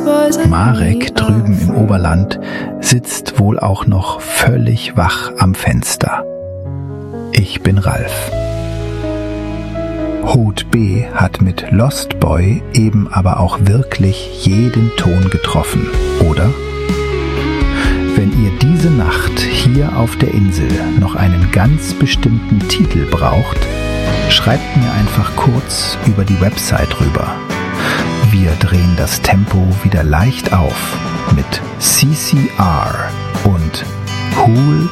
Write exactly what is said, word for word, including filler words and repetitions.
Marek drüben im Oberland sitzt wohl auch noch völlig wach am Fenster. Ich bin Ralf. Hut B hat mit Lost Boy eben aber auch wirklich jeden Ton getroffen, oder? Wenn ihr diese Nacht hier auf der Insel noch einen ganz bestimmten Titel braucht, schreibt mir einfach kurz über die Website rüber. Wir drehen das Tempo wieder leicht auf mit C C R und Who'll